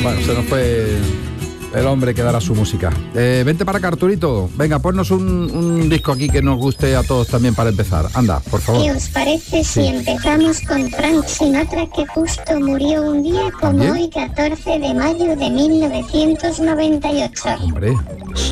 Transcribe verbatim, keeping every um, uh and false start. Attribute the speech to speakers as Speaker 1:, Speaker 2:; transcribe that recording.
Speaker 1: Bueno, se nos fue el hombre que dará su música. Eh, vente para acá, Arturito. Venga, ponnos un, un disco aquí que nos guste a todos también para empezar. Anda, por favor.
Speaker 2: ¿Qué os parece si
Speaker 1: Sí.
Speaker 2: empezamos con Frank Sinatra, que justo murió un día como
Speaker 1: ¿También?
Speaker 2: hoy, catorce de mayo de mil novecientos noventa y ocho?
Speaker 1: Hombre.